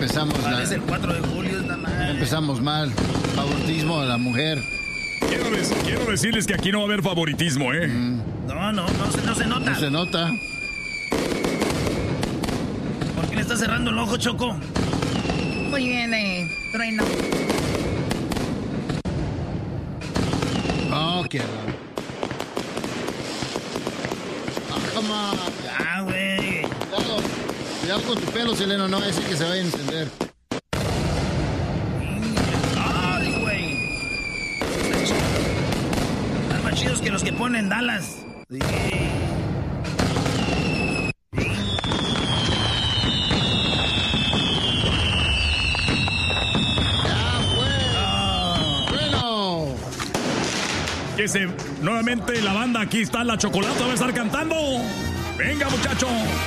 empezamos Es el 4 de julio, está mal. Empezamos mal. Favoritismo a la mujer. Quiero decirles que aquí no va a haber favoritismo, ¿eh? No se nota. No se nota. ¿Por qué le está cerrando el ojo, Choco? Muy bien, Trueno. Oh, qué raro. Come on. Ah, güey. Cuidado con tu pelo, Seleno, no es que se vaya a encender. Ay, güey. Están más chidos que los que ponen Dallas. Sí. Nuevamente la banda, aquí está la Chocolata, va a estar cantando. Venga, muchacho.